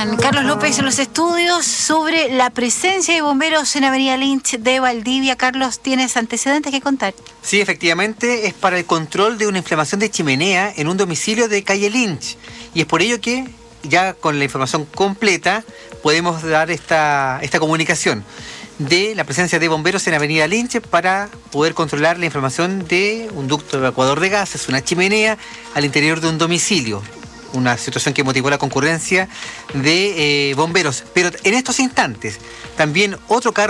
Bien, Carlos López en los estudios sobre la presencia de bomberos en Avenida Lynch de Valdivia. Carlos, ¿tienes antecedentes que contar? Sí, efectivamente, es para el control de una inflamación de chimenea en un domicilio de calle Lynch. Y es por ello que, ya con la información completa, podemos dar esta comunicación de la presencia de bomberos en Avenida Lynch para poder controlar la inflamación de un ducto evacuador de gases, una chimenea al interior de un domicilio. Una situación que motivó la concurrencia de bomberos. Pero en estos instantes, también otro carro